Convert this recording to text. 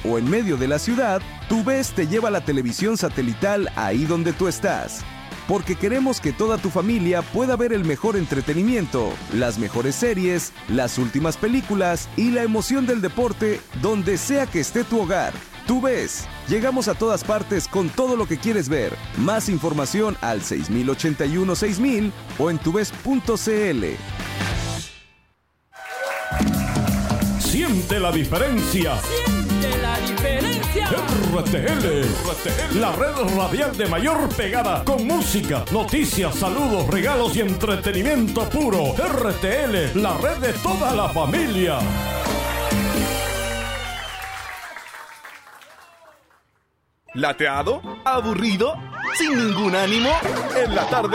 o en medio de la ciudad, TUVES te lleva la televisión satelital ahí donde tú estás. Porque queremos que toda tu familia pueda ver el mejor entretenimiento, las mejores series, las últimas películas y la emoción del deporte donde sea que esté tu hogar. TUVES, llegamos a todas partes con todo lo que quieres ver. Más información al 6081-6000 o en tuves.cl. Siente la diferencia. Siente la diferencia. RTL, la red radial de mayor pegada, con música, noticias, saludos, regalos y entretenimiento puro. RTL, la red de toda la familia. ¿Lateado? ¿Aburrido? ¿Sin ningún ánimo? En la tarde